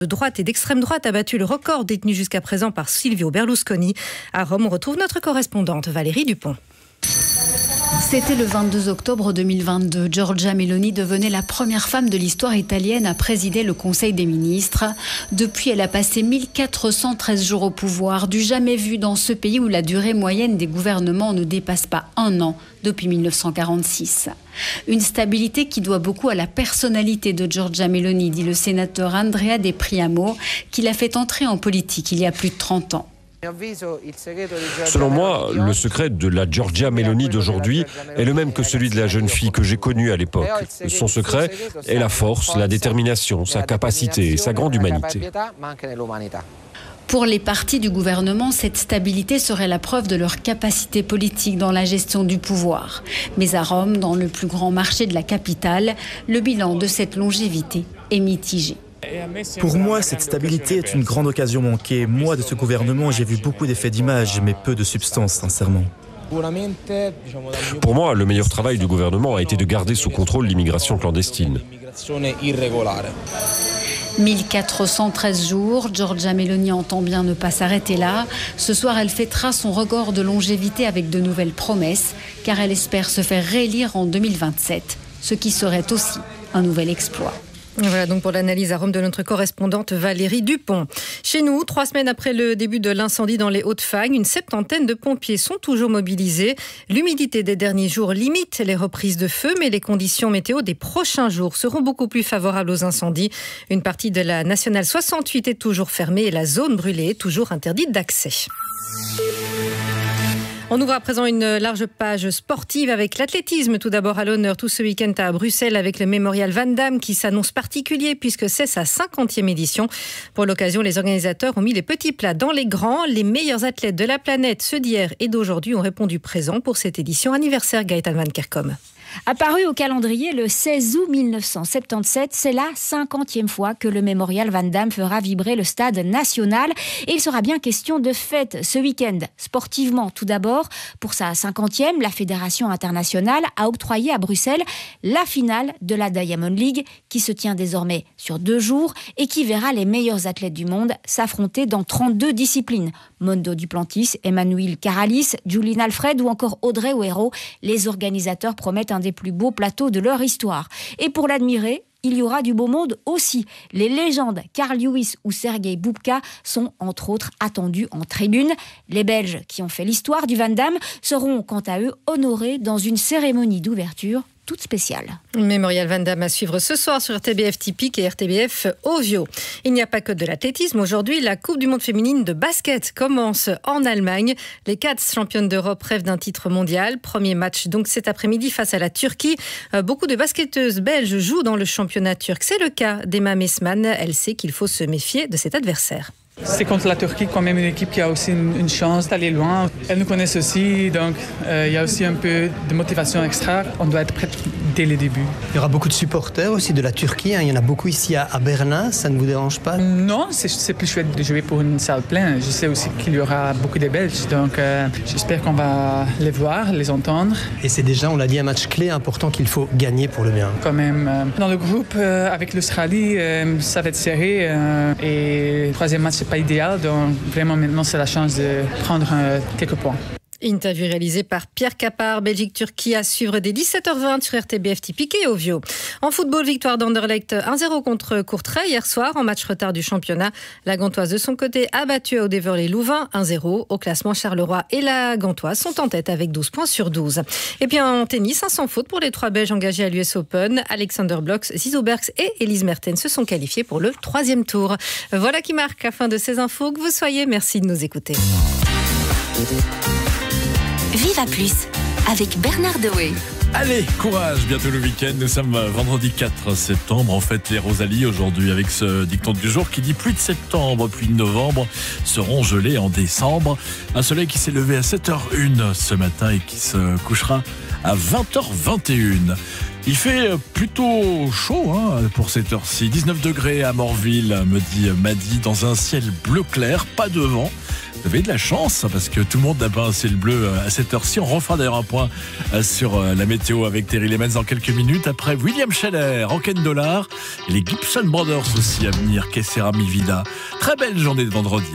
de droite et d'extrême droite a battu le record détenu jusqu'à présent par Silvio Berlusconi. À Rome, on retrouve notre correspondante Valérie Dupont. C'était le 22 octobre 2022. Giorgia Meloni devenait la première femme de l'histoire italienne à présider le Conseil des ministres. Depuis, elle a passé 1413 jours au pouvoir, du jamais vu dans ce pays où la durée moyenne des gouvernements ne dépasse pas 1 an depuis 1946. Une stabilité qui doit beaucoup à la personnalité de Giorgia Meloni, dit le sénateur Andrea De Priamo, qui l'a fait entrer en politique il y a plus de 30 ans. Selon moi, le secret de la Giorgia Meloni d'aujourd'hui est le même que celui de la jeune fille que j'ai connue à l'époque. Son secret est la force, la détermination, sa capacité et sa grande humanité. Pour les partis du gouvernement, cette stabilité serait la preuve de leur capacité politique dans la gestion du pouvoir. Mais à Rome, dans le plus grand marché de la capitale, le bilan de cette longévité est mitigé. Pour moi, cette stabilité est une grande occasion manquée. Moi, de ce gouvernement, j'ai vu beaucoup d'effets d'image, mais peu de substance, sincèrement. Pour moi, le meilleur travail du gouvernement a été de garder sous contrôle l'immigration clandestine. 1413 jours, Giorgia Meloni entend bien ne pas s'arrêter là. Ce soir, elle fêtera son record de longévité avec de nouvelles promesses, car elle espère se faire réélire en 2027, ce qui serait aussi un nouvel exploit. Voilà donc pour l'analyse à Rome de notre correspondante Valérie Dupont. Chez nous, 3 semaines après le début de l'incendie dans les Hauts-de-Fagne, une 70aine de pompiers sont toujours mobilisés. L'humidité des derniers jours limite les reprises de feu, mais les conditions météo des prochains jours seront beaucoup plus favorables aux incendies. Une partie de la nationale 68 est toujours fermée et la zone brûlée est toujours interdite d'accès. On ouvre à présent une large page sportive avec l'athlétisme. Tout d'abord à l'honneur tout ce week-end à Bruxelles avec le Mémorial Van Damme qui s'annonce particulier puisque c'est sa 50e édition. Pour l'occasion, les organisateurs ont mis les petits plats dans les grands. Les meilleurs athlètes de la planète, ceux d'hier et d'aujourd'hui, ont répondu présent pour cette édition anniversaire. Gaëtan Van Kerkom. Apparu au calendrier le 16 août 1977, c'est la 50e fois que le Mémorial Van Damme fera vibrer le stade national. Et il sera bien question de fête ce week-end. Sportivement, tout d'abord, pour sa 50e, la Fédération internationale a octroyé à Bruxelles la finale de la Diamond League qui se tient désormais sur 2 jours et qui verra les meilleurs athlètes du monde s'affronter dans 32 disciplines. Mondo Duplantis, Emmanuel Caralis, Julien Alfred ou encore Audrey Huero, les organisateurs promettent un des plus beaux plateaux de leur histoire. Et pour l'admirer, il y aura du beau monde aussi. Les légendes Carl Lewis ou Sergei Bubka sont entre autres attendus en tribune. Les Belges qui ont fait l'histoire du Van Damme seront quant à eux honorés dans une cérémonie d'ouverture toute spéciale. Mémorial Van Damme à suivre ce soir sur RTBF Typique et RTBF Ovio. Il n'y a pas que de l'athlétisme. Aujourd'hui, la Coupe du monde féminine de basket commence en Allemagne. Les Cats, championnes d'Europe, rêvent d'un titre mondial. Premier match donc cet après-midi face à la Turquie. Beaucoup de basketteuses belges jouent dans le championnat turc. C'est le cas d'Emma Messman. Elle sait qu'il faut se méfier de cet adversaire. C'est contre la Turquie, quand même une équipe qui a aussi une chance d'aller loin. Elles nous connaissent aussi, donc il y a aussi un peu de motivation extra. On doit être prêt dès le début. Il y aura beaucoup de supporters aussi de la Turquie. Il y en a beaucoup ici à Berlin. Ça ne vous dérange pas? Non, c'est plus chouette de jouer pour une salle pleine. Je sais aussi qu'il y aura beaucoup de Belges, donc j'espère qu'on va les voir, les entendre. Et c'est déjà, on l'a dit, un match clé important qu'il faut gagner pour le bien. Quand même, dans le groupe avec l'Australie, ça va être serré. Et le troisième match, c'est pas idéal, donc vraiment maintenant c'est la chance de prendre quelques points. Interview réalisée par Pierre Capard, Belgique-Turquie à suivre dès 17h20 sur RTBF Typique et Ovio. En football, victoire d'Anderlecht 1-0 contre Courtrai hier soir en match retard du championnat. La Gantoise de son côté a battu à Audeverlet-Louvain 1-0. Au classement, Charleroi et la Gantoise sont en tête avec 12 points sur 12. Et puis en tennis, sans faute pour les 3 Belges engagés à l'US Open. Alexander Blocks, Zizo Bergs et Elise Mertens se sont qualifiés pour le 3e tour. Voilà qui marque la fin de ces infos. Que vous soyez, merci de nous écouter. Viva Plus avec Bernard Dewey. Allez, courage, bientôt le week-end. Nous sommes vendredi 4 septembre. En fait, les Rosalies aujourd'hui avec ce dicton du jour qui dit pluie de septembre, pluie de novembre seront gelées en décembre. Un soleil qui s'est levé à 7h01 ce matin et qui se couchera à 20h21. Il fait plutôt chaud pour cette heure-ci. 19 degrés à Morville, me dit Madi, dans un ciel bleu clair, pas de vent. Vous avez de la chance parce que tout le monde n'a pas un ciel bleu à cette heure-ci. On refera d'ailleurs un point sur la météo avec Terry Lemens dans quelques minutes. Après William Scheller, Rock'n Dollar et les Gibson Brothers aussi à venir. Que sera mi vida. Très belle journée de vendredi.